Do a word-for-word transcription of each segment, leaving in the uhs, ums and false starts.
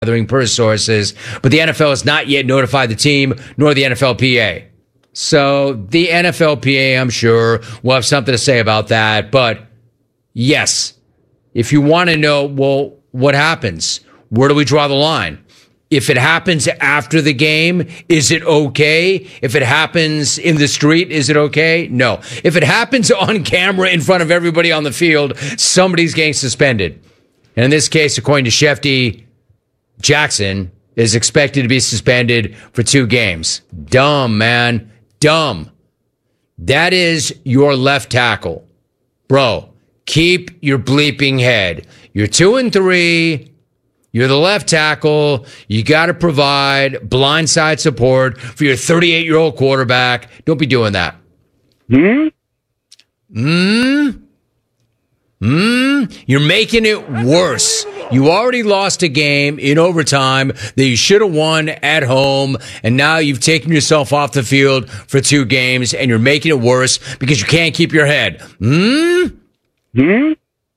gathering per sources, but the N F L has not yet notified the team nor the N F L P A. So the N F L P A, I'm sure, will have something to say about that. But yes, if you want to know, well, what happens? Where do we draw the line? If it happens after the game, is it okay? If it happens in the street, is it okay? No. If it happens on camera in front of everybody on the field, somebody's getting suspended. And in this case, according to Shefty, Jackson is expected to be suspended for two games. Dumb, man. Dumb. That is your left tackle. Bro, keep your bleeping head. You're two and three. You're the left tackle. You got to provide blindside support for your thirty-eight-year-old quarterback. Don't be doing that. Hmm? Hmm? Hmm? You're making it worse. You already lost a game in overtime that you should have won at home, and now you've taken yourself off the field for two games, and you're making it worse because you can't keep your head. Hmm? Hmm?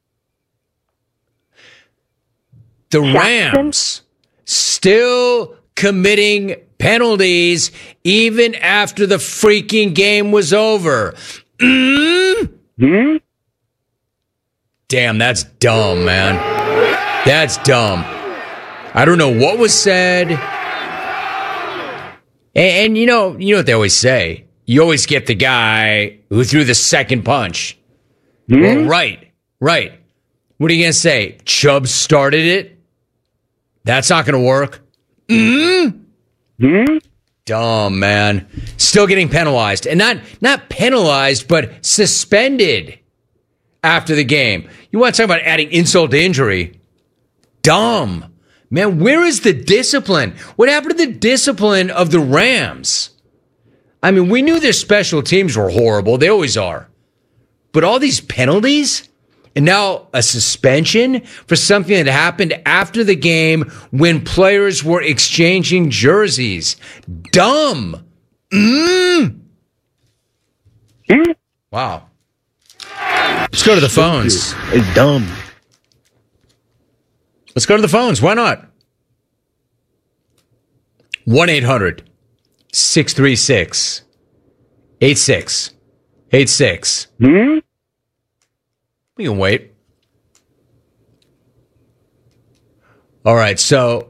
The Rams still committing penalties even after the freaking game was over. Mm? Hmm? Damn, that's dumb, man. That's dumb. I don't know what was said. And, and you know, you know what they always say. You always get the guy who threw the second punch. Hmm? Well, right, right. What are you going to say? Chubb started it? That's not going to work. Mm? Mm? Dumb, man. Still getting penalized. And not, not penalized, but suspended after the game. You want to talk about adding insult to injury? Dumb. Man, where is the discipline? What happened to the discipline of the Rams? I mean, we knew their special teams were horrible. They always are. But all these penalties? And now a suspension for something that happened after the game when players were exchanging jerseys. Dumb. Mm. Mm. Wow. Let's go to the phones. It's dumb. Let's go to the phones. Why not? one eight hundred six three six eight six eight six. Hmm? We can wait. All right, so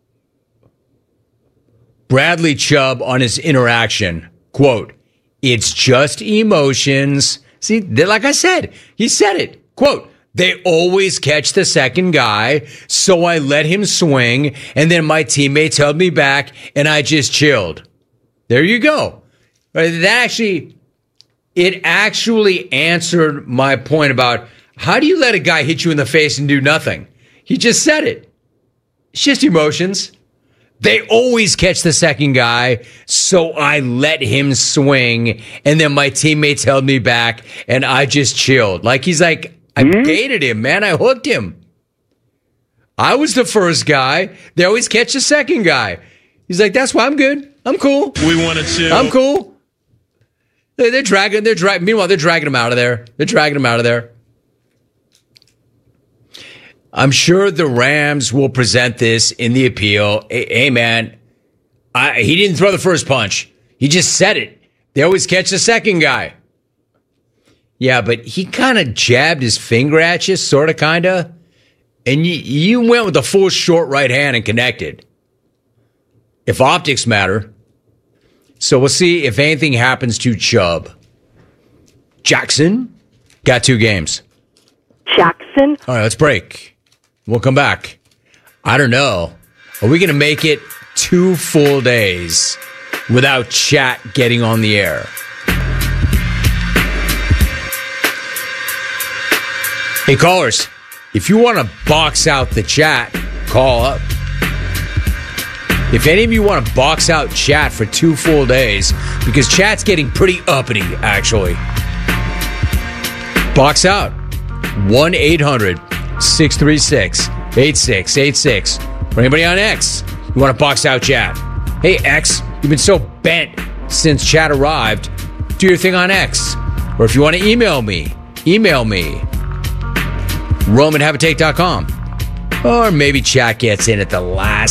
Bradley Chubb on his interaction, quote, "It's just emotions." See, like I said, he said it. Quote, "They always catch the second guy, so I let him swing, and then my teammates held me back, and I just chilled." There you go. That actually... It actually answered my point about how do you let a guy hit you in the face and do nothing? He just said it. It's just emotions. They always catch the second guy, so I let him swing, and then my teammates held me back, and I just chilled. Like, he's like, I mm-hmm. baited him, man. I hooked him. I was the first guy. They always catch the second guy. He's like, that's why I'm good. I'm cool. We want to chill. I'm cool. They're dragging, they're dragging, meanwhile, they're dragging him out of there. They're dragging him out of there. I'm sure the Rams will present this in the appeal. Hey, hey man, I, he didn't throw the first punch. He just said it. They always catch the second guy. Yeah, but he kind of jabbed his finger at you, sort of, kind of. And you, you went with the full short right hand and connected. If optics matter. So we'll see if anything happens to Chubb. Jackson got two games. Jackson? All right, let's break. We'll come back. I don't know. Are we going to make it two full days without chat getting on the air? Hey, callers, if you want to box out the chat, call up. If any of you want to box out chat for two full days, because chat's getting pretty uppity, actually. Box out. one eight hundred six three six eight six eight six. For anybody on X, you want to box out chat. Hey, X, you've been so bent since chat arrived. Do your thing on X. Or if you want to email me, email me. Rome at habitate dot com. Or maybe chat gets in at the last